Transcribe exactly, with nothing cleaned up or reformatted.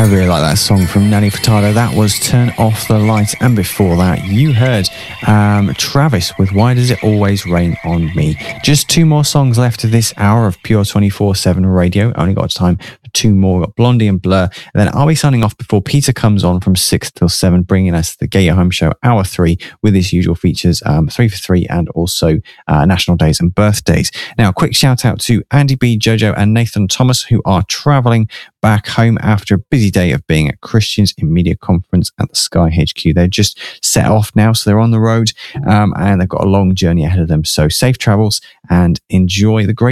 I really like that song from Nelly Furtado. That was Turn Off the Light. And before that, you heard um, Travis with Why Does It Always Rain on Me. Just two more songs left of this hour of Pure twenty-four seven radio. Only got time for two more. We've got Blondie and Blur. And then I'll be signing off before Peter comes on from six till seven, bringing us the Get Your Home Show, hour three, with his usual features, um, three for three, and also uh, national days and birthdays. Now, a quick shout out to Andy B, Jojo, and Nathan Thomas, who are traveling back home after a busy day of being at Christians in Media Conference at the Sky H Q. They're just set off now, so they're on the road, um, and they've got a long journey ahead of them. So safe travels and enjoy the great